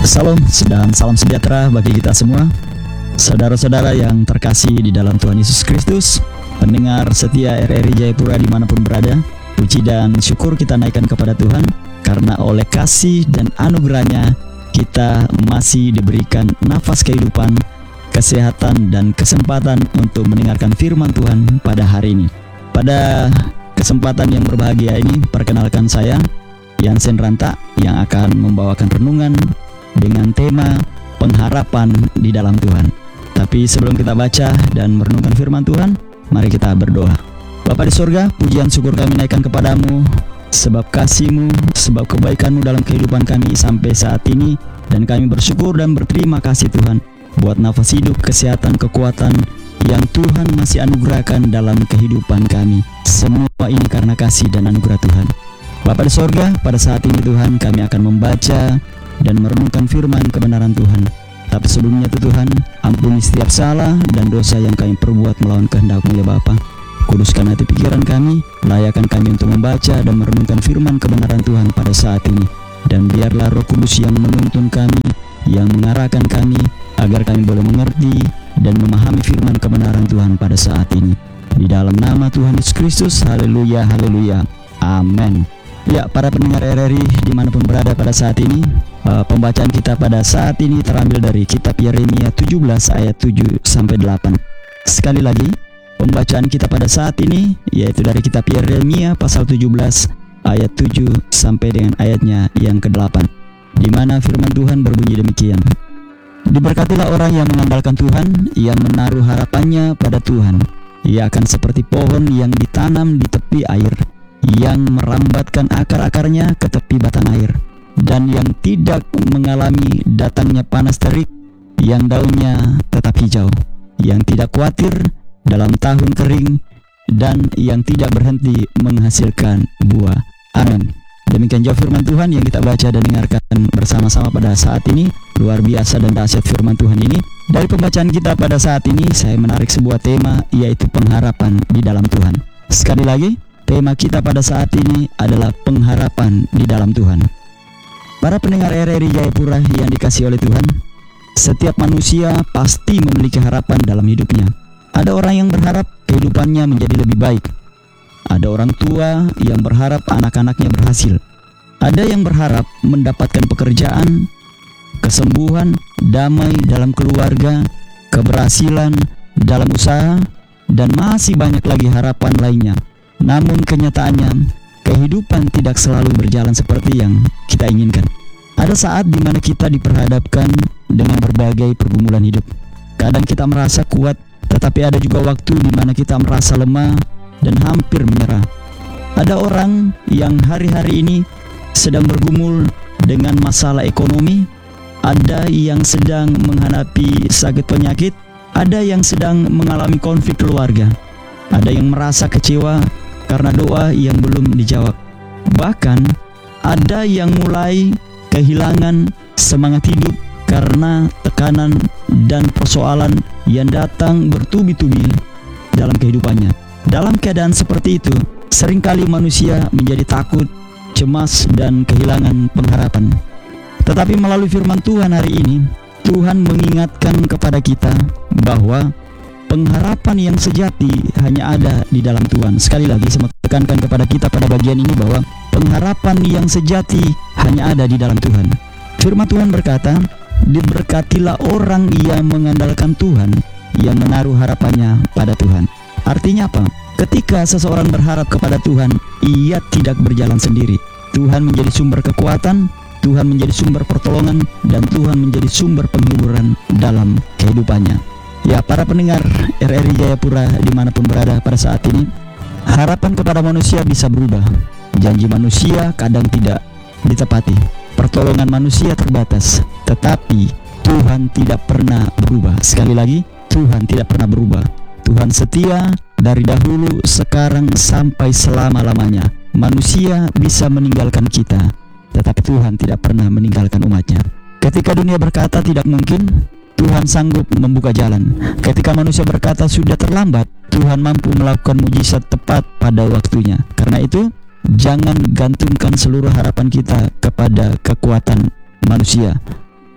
Salam dan salam sejahtera bagi kita semua, saudara-saudara yang terkasih di dalam Tuhan Yesus Kristus, pendengar setia RRI Jayapura dimanapun berada. Puji dan syukur kita naikkan kepada Tuhan, karena oleh kasih dan anugerahnya kita masih diberikan nafas kehidupan, kesehatan dan kesempatan untuk mendengarkan firman Tuhan pada hari ini. Pada kesempatan yang berbahagia ini, perkenalkan saya Yansen Ranta yang akan membawakan renungan dengan tema pengharapan di dalam Tuhan. Tapi sebelum kita baca dan merenungkan firman Tuhan, mari kita berdoa. Bapa di surga, pujian syukur kami naikkan kepadamu, sebab kasih-Mu, sebab kebaikan-Mu dalam kehidupan kami sampai saat ini. Dan kami bersyukur dan berterima kasih Tuhan, buat nafas hidup, kesehatan, kekuatan yang Tuhan masih anugerahkan dalam kehidupan kami. Semua ini karena kasih dan anugerah Tuhan. Bapa di surga, pada saat ini Tuhan, kami akan membaca dan merenungkan firman kebenaran Tuhan. Tapi sebelumnya Tuhan, ampuni setiap salah dan dosa yang kami perbuat melawan kehendak-Mu ya Bapa. Kuduskan hati pikiran kami, layakkan kami untuk membaca dan merenungkan firman kebenaran Tuhan pada saat ini. Dan biarlah Roh Kudus yang menuntun kami, yang mengarahkan kami, agar kami boleh mengerti dan memahami firman kebenaran Tuhan pada saat ini. Di dalam nama Tuhan Yesus Kristus, haleluya, haleluya, amin. Ya, para pendengar RRI dimanapun berada pada saat ini, pembacaan kita pada saat ini terambil dari kitab Yeremia 17 ayat 7-8. Sekali lagi, pembacaan kita pada saat ini yaitu dari kitab Yeremia pasal 17 ayat 7 sampai dengan ayatnya yang ke-8, di mana firman Tuhan berbunyi demikian. Diberkatilah orang yang mengandalkan Tuhan, yang menaruh harapannya pada Tuhan. Ia akan seperti pohon yang ditanam di tepi air, yang merambatkan akar-akarnya ke tepi batang air, dan yang tidak mengalami datangnya panas terik, yang daunnya tetap hijau, yang tidak khawatir dalam tahun kering, dan yang tidak berhenti menghasilkan buah. Amin. Demikian jauh firman Tuhan yang kita baca dan dengarkan bersama-sama pada saat ini. Luar biasa dan dahsyat firman Tuhan ini. Dari pembacaan kita pada saat ini, saya menarik sebuah tema, yaitu pengharapan di dalam Tuhan. Sekali lagi, tema kita pada saat ini adalah pengharapan di dalam Tuhan. Para pendengar RRI Jayapura yang dikasihi oleh Tuhan, setiap manusia pasti memiliki harapan dalam hidupnya. Ada orang yang berharap kehidupannya menjadi lebih baik. Ada orang tua yang berharap anak-anaknya berhasil. Ada yang berharap mendapatkan pekerjaan, kesembuhan, damai dalam keluarga, keberhasilan dalam usaha, dan masih banyak lagi harapan lainnya. Namun kenyataannya, kehidupan tidak selalu berjalan seperti yang kita inginkan. Ada saat di mana kita diperhadapkan dengan berbagai pergumulan hidup. Kadang kita merasa kuat, tetapi ada juga waktu di mana kita merasa lemah dan hampir menyerah. Ada orang yang hari-hari ini sedang bergumul dengan masalah ekonomi, ada yang sedang menghadapi sakit penyakit, ada yang sedang mengalami konflik keluarga, ada yang merasa kecewa karena doa yang belum dijawab. Bahkan ada yang mulai kehilangan semangat hidup karena tekanan dan persoalan yang datang bertubi-tubi dalam kehidupannya. Dalam keadaan seperti itu, seringkali manusia menjadi takut, cemas, dan kehilangan pengharapan. Tetapi melalui firman Tuhan hari ini, Tuhan mengingatkan kepada kita bahwa pengharapan yang sejati hanya ada di dalam Tuhan. Sekali lagi saya tekankan kepada kita pada bagian ini bahwa pengharapan yang sejati hanya ada di dalam Tuhan. Firman Tuhan berkata, diberkatilah orang yang mengandalkan Tuhan, yang menaruh harapannya pada Tuhan. Artinya apa? Ketika seseorang berharap kepada Tuhan, ia tidak berjalan sendiri. Tuhan menjadi sumber kekuatan, Tuhan menjadi sumber pertolongan, dan Tuhan menjadi sumber penghiburan dalam kehidupannya. Ya, para pendengar RRI Jayapura dimanapun berada pada saat ini, harapan kepada manusia bisa berubah. Janji manusia kadang tidak ditepati. Pertolongan manusia terbatas, tetapi Tuhan tidak pernah berubah. Sekali lagi, Tuhan tidak pernah berubah. Tuhan setia dari dahulu, sekarang, sampai selama-lamanya. Manusia bisa meninggalkan kita, tetapi Tuhan tidak pernah meninggalkan umatnya. Ketika dunia berkata tidak mungkin, Tuhan sanggup membuka jalan. Ketika manusia berkata sudah terlambat, Tuhan mampu melakukan mujizat tepat pada waktunya. Karena itu, jangan gantungkan seluruh harapan kita kepada kekuatan manusia.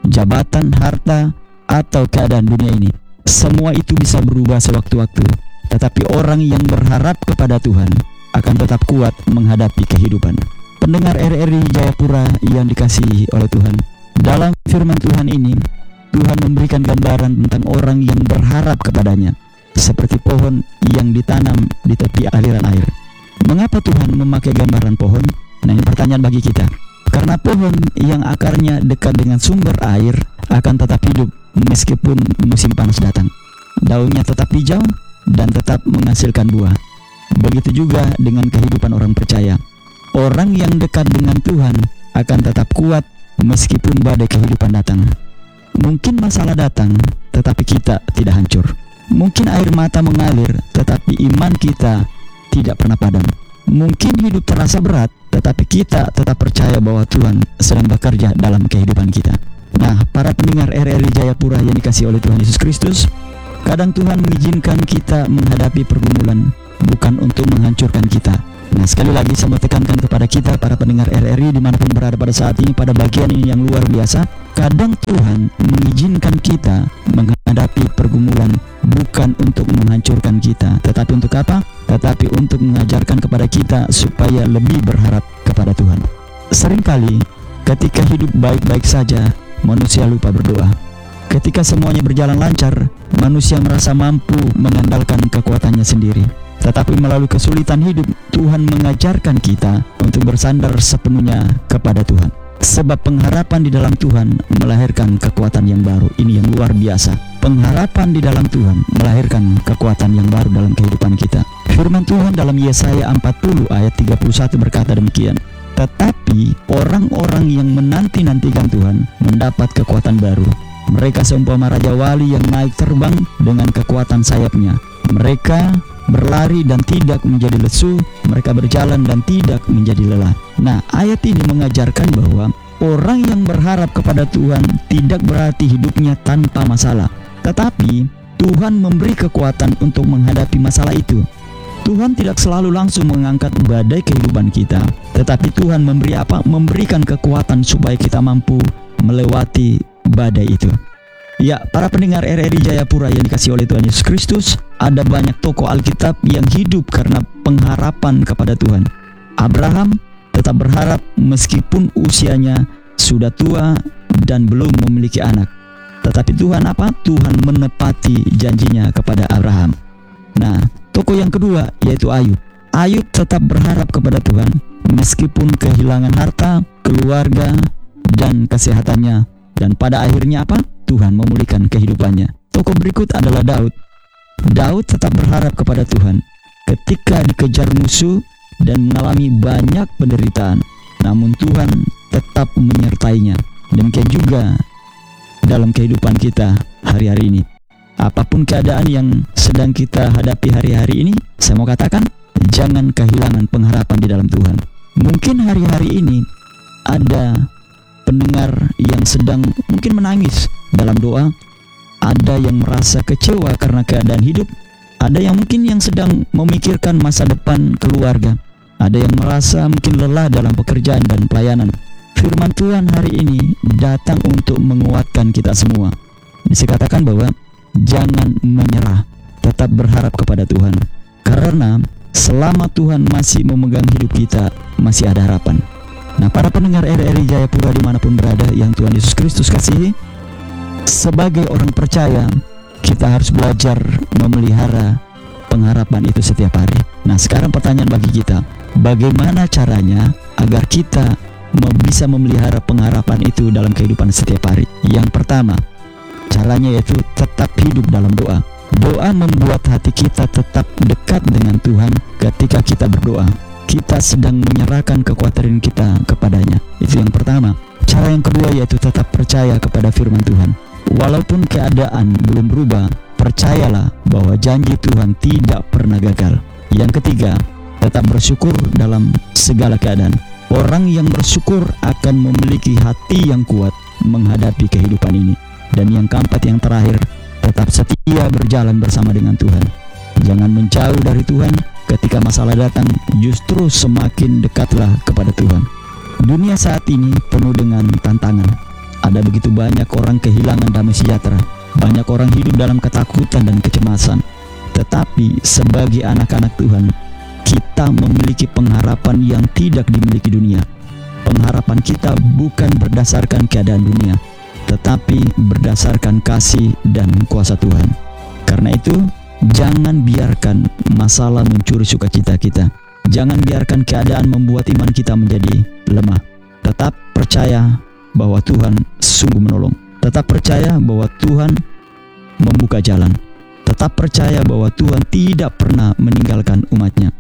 jabatan, harta, atau keadaan dunia ini. Semua itu bisa berubah sewaktu-waktu, tetapi orang yang berharap kepada Tuhan akan tetap kuat menghadapi kehidupan. Pendengar RRI Jayapura yang dikasihi oleh Tuhan, dalam firman Tuhan ini, Tuhan memberikan gambaran tentang orang yang berharap kepadanya, seperti pohon yang ditanam di tepi aliran air. Mengapa Tuhan memakai gambaran pohon? Nah, ini pertanyaan bagi kita. Karena pohon yang akarnya dekat dengan sumber air akan tetap hidup meskipun musim panas datang. Daunnya tetap hijau dan tetap menghasilkan buah. Begitu juga dengan kehidupan orang percaya. Orang yang dekat dengan Tuhan akan tetap kuat meskipun badai kehidupan datang. Mungkin masalah datang, tetapi kita tidak hancur. Mungkin air mata mengalir, tetapi iman kita tidak pernah padam. Mungkin hidup terasa berat, tetapi kita tetap percaya bahwa Tuhan sedang bekerja dalam kehidupan kita. Nah, para pendengar RRI Jayapura yang dikasihi oleh Tuhan Yesus Kristus, kadang Tuhan mengizinkan kita menghadapi pergumulan bukan untuk menghancurkan kita. Nah, sekali lagi saya mau tekankan kepada kita para pendengar RRI dimanapun berada pada saat ini, pada bagian ini yang luar biasa, kadang Tuhan mengizinkan kita menghadapi pergumulan bukan untuk menghancurkan kita, tetapi untuk apa? Tetapi untuk mengajarkan kepada kita supaya lebih berharap kepada Tuhan. Seringkali ketika hidup baik-baik saja, manusia lupa berdoa. Ketika semuanya berjalan lancar, manusia merasa mampu mengandalkan kekuatannya sendiri. Tetapi melalui kesulitan hidup, Tuhan mengajarkan kita untuk bersandar sepenuhnya kepada Tuhan. Sebab pengharapan di dalam Tuhan melahirkan kekuatan yang baru. Ini yang luar biasa. Pengharapan di dalam Tuhan melahirkan kekuatan yang baru dalam kehidupan kita. Firman Tuhan dalam Yesaya 40 ayat 31 berkata demikian. Tetapi orang-orang yang menanti-nantikan Tuhan mendapat kekuatan baru. Mereka seumpama raja wali yang naik terbang dengan kekuatan sayapnya. Mereka berlari dan tidak menjadi lesu, mereka berjalan dan tidak menjadi lelah. Nah, ayat ini mengajarkan bahwa orang yang berharap kepada Tuhan tidak berarti hidupnya tanpa masalah, tetapi Tuhan memberi kekuatan untuk menghadapi masalah itu. Tuhan tidak selalu langsung mengangkat badai kehidupan kita, tetapi Tuhan memberi apa? Memberikan kekuatan supaya kita mampu melewati badai itu. Ya, para pendengar RRI Jayapura yang dikasihi oleh Tuhan Yesus Kristus, ada banyak tokoh Alkitab yang hidup karena pengharapan kepada Tuhan. Abraham tetap berharap meskipun usianya sudah tua dan belum memiliki anak. Tetapi Tuhan apa? Tuhan menepati janjinya kepada Abraham. Nah, tokoh yang kedua yaitu Ayub. Ayub tetap berharap kepada Tuhan meskipun kehilangan harta, keluarga, dan kesehatannya. Dan pada akhirnya apa? Tuhan memulihkan kehidupannya. Tokoh berikut adalah Daud. Daud tetap berharap kepada Tuhan ketika dikejar musuh dan mengalami banyak penderitaan. Namun Tuhan tetap menyertainya. Demikian juga dalam kehidupan kita hari-hari ini. Apapun keadaan yang sedang kita hadapi hari-hari ini, saya mau katakan, jangan kehilangan pengharapan di dalam Tuhan. Mungkin hari-hari ini ada pendengar yang sedang mungkin menangis dalam doa, ada yang merasa kecewa karena keadaan hidup, ada yang mungkin yang sedang memikirkan masa depan keluarga, ada yang merasa mungkin lelah dalam pekerjaan dan pelayanan. Firman Tuhan hari ini datang untuk menguatkan kita semua. Dikatakan bahwa jangan menyerah, tetap berharap kepada Tuhan, karena selama Tuhan masih memegang hidup kita, masih ada harapan. Nah, para pendengar RRI Jayapura dimanapun berada yang Tuhan Yesus Kristus kasihi, sebagai orang percaya, kita harus belajar memelihara pengharapan itu setiap hari. Nah, sekarang pertanyaan bagi kita, bagaimana caranya agar kita bisa memelihara pengharapan itu dalam kehidupan setiap hari? Yang pertama, caranya yaitu tetap hidup dalam doa. Doa membuat hati kita tetap dekat dengan Tuhan. Ketika kita berdoa, kita sedang menyerahkan kekhawatiran kita kepadanya. Itu yang pertama. Cara yang kedua yaitu tetap percaya kepada firman Tuhan. Walaupun keadaan belum berubah, percayalah bahwa janji Tuhan tidak pernah gagal. Yang ketiga, tetap bersyukur dalam segala keadaan. Orang yang bersyukur akan memiliki hati yang kuat menghadapi kehidupan ini. Dan yang keempat, yang terakhir, tetap setia berjalan bersama dengan Tuhan. Jangan menjauh dari Tuhan. Ketika masalah datang, justru semakin dekatlah kepada Tuhan. Dunia saat ini penuh dengan tantangan. Ada begitu banyak orang kehilangan damai sejahtera. Banyak orang hidup dalam ketakutan dan kecemasan. Tetapi sebagai anak-anak Tuhan, kita memiliki pengharapan yang tidak dimiliki dunia. Pengharapan kita bukan berdasarkan keadaan dunia, tetapi berdasarkan kasih dan kuasa Tuhan. Karena itu, jangan biarkan masalah mencuri sukacita kita. Jangan biarkan keadaan membuat iman kita menjadi lemah. Tetap percaya bahwa Tuhan sungguh menolong. Tetap percaya bahwa Tuhan membuka jalan. Tetap percaya bahwa Tuhan tidak pernah meninggalkan umatnya.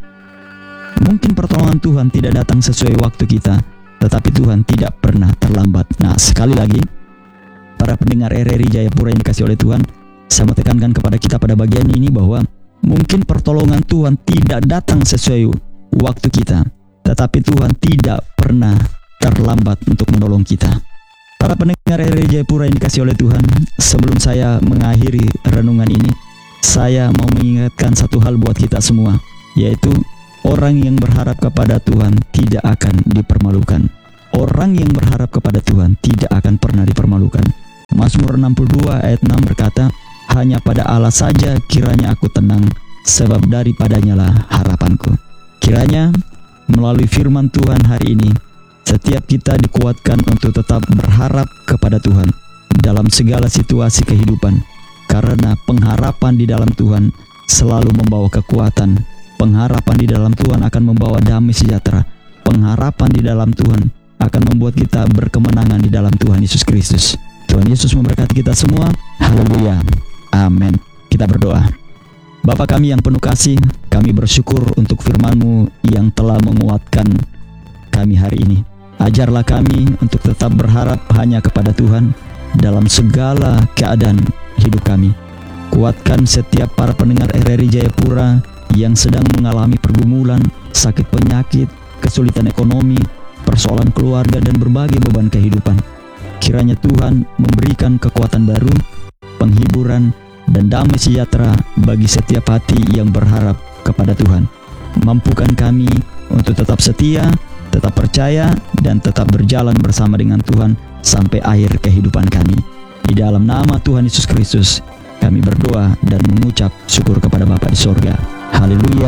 Mungkin pertolongan Tuhan tidak datang sesuai waktu kita, tetapi Tuhan tidak pernah terlambat. Nah, sekali lagi, para pendengar RRI Jayapura yang dikasih oleh Tuhan, saya mau tekankan kepada kita pada bagian ini bahwa mungkin pertolongan Tuhan tidak datang sesuai waktu kita, tetapi Tuhan tidak pernah terlambat untuk menolong kita. Para pendengar RRI Jayapura yang dikasih oleh Tuhan, sebelum saya mengakhiri renungan ini, saya mau mengingatkan satu hal buat kita semua, yaitu orang yang berharap kepada Tuhan tidak akan dipermalukan. Orang yang berharap kepada Tuhan tidak akan pernah dipermalukan. Mazmur 62 ayat 6 berkata, "Hanya pada Allah saja kiranya aku tenang, sebab daripadanya lah harapanku." Kiranya melalui firman Tuhan hari ini, setiap kita dikuatkan untuk tetap berharap kepada Tuhan dalam segala situasi kehidupan. Karena pengharapan di dalam Tuhan selalu membawa kekuatan. Pengharapan di dalam Tuhan akan membawa damai sejahtera. Pengharapan di dalam Tuhan akan membuat kita berkemenangan di dalam Tuhan Yesus Kristus. Tuhan Yesus memberkati kita semua. Haleluya. Amin. Kita berdoa. Bapa kami yang penuh kasih, kami bersyukur untuk firman-Mu yang telah menguatkan kami hari ini. Ajarlah kami untuk tetap berharap hanya kepada Tuhan dalam segala keadaan hidup kami. Kuatkan setiap para pendengar RRI Jayapura yang sedang mengalami pergumulan, sakit penyakit, kesulitan ekonomi, persoalan keluarga, dan berbagai beban kehidupan. Kiranya Tuhan memberikan kekuatan baru, penghiburan, dan damai sejahtera bagi setiap hati yang berharap kepada Tuhan. Mampukan kami untuk tetap setia, tetap percaya, dan tetap berjalan bersama dengan Tuhan sampai akhir kehidupan kami. Di dalam nama Tuhan Yesus Kristus, kami berdoa dan mengucap syukur kepada Bapa di sorga. Haleluya.